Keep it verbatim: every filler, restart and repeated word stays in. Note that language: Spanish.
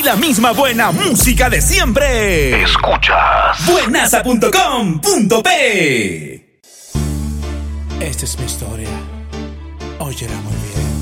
la misma buena música de siempre. Escuchas buenaza punto com punto pe. Esta es mi historia. Óyela muy bien.